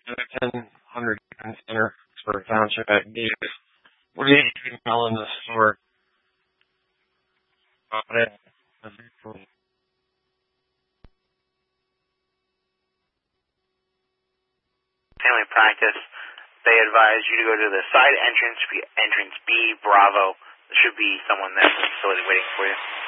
the 1000 Center for Township at Davis. What do you think telling the store about it? Family practice. They advise you to go to the side entrance B, Bravo. There should be someone there in the facility waiting for you.